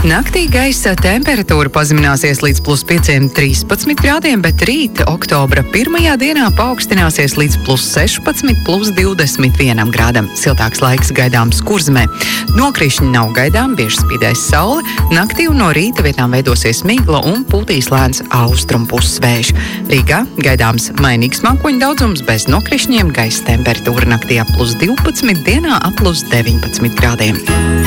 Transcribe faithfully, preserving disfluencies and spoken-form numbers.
Naktī gaisa temperatūra pazemināsies līdz plus pieciem trīspadsmit grādiem, bet rīt oktobra pirmajā dienā paaugstināsies līdz plus sešpadsmit, plus divdesmit vienam grādam. Siltāks laiks gaidāms Kurzemē. Nokrišņi nav gaidām, bieži spīdēs saule. Naktī un no rīta vietām veidosies migla un pūtīs lēns austrumpus vējš. Rīgā gaidāms mainīgs mākoņu daudzums bez nokrišņiem, gaisa temperatūra naktī ap plus divpadsmit, dienā ap plus deviņpadsmit grādiem.